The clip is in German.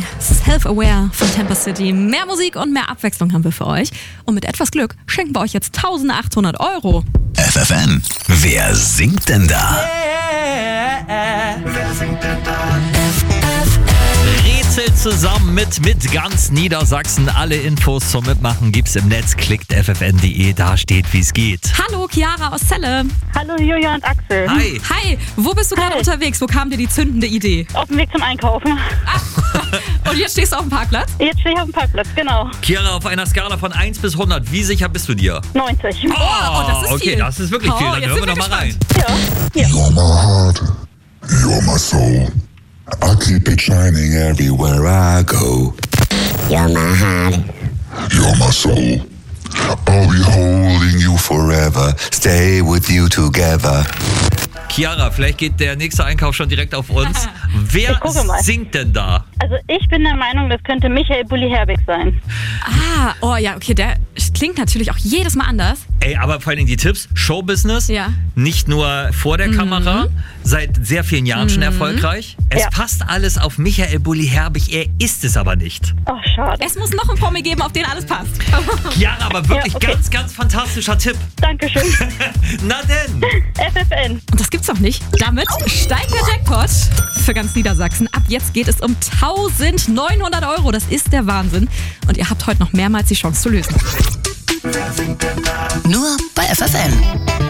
Self-Aware von Temper City. Mehr Musik und mehr Abwechslung haben wir für euch. Und mit etwas Glück schenken wir euch jetzt 1800 €. FFN, wer singt denn da? Wer singt denn da? Rätsel zusammen mit ganz Niedersachsen. Alle Infos zum Mitmachen gibt's im Netz. Klickt ffn.de, da steht, wie's geht. Hallo, Chiara aus Celle. Hallo Julia und Axel. Hi. Hi, wo bist du gerade unterwegs? Wo kam dir die zündende Idee? Auf dem Weg zum Einkaufen. Und jetzt stehst du auf dem Parkplatz? Jetzt stehe ich auf dem Parkplatz, genau. Chiara, auf einer Skala von 1 bis 100, wie sicher bist du dir? 90. Oh, das ist okay, viel. das ist wirklich viel. Dann jetzt hören wir sind doch mal rein. Ja. You're my heart, you're my soul. I keep it shining everywhere I go. You're my heart. You're my soul. I'll be holding you forever. Stay with you together. Chiara, vielleicht geht der nächste Einkauf schon direkt auf uns. Wer Ich gucke mal. singt denn da? Also ich bin der Meinung, das könnte Michael Bulli-Herbig sein. Oh ja, okay, der klingt natürlich auch jedes Mal anders. Ey, aber vor allen Dingen die Tipps, Showbusiness, Ja. nicht nur vor der Kamera, seit sehr vielen Jahren schon erfolgreich. Es Ja. passt alles auf Michael Bulli-Herbig, er ist es aber nicht. Oh, schade. Es muss noch einen Promi geben, auf den alles passt. Chiara, aber wirklich Ja, okay. ganz, ganz fantastischer Tipp. Dankeschön. Na denn. FFN. Und das gibt's doch nicht. Damit steigt der Jackpot für ganz Niedersachsen. Ab jetzt geht es um 1900 €. Das ist der Wahnsinn. Und ihr habt heute noch mehrmals die Chance zu lösen. Wer singt denn da? Nur bei FFN.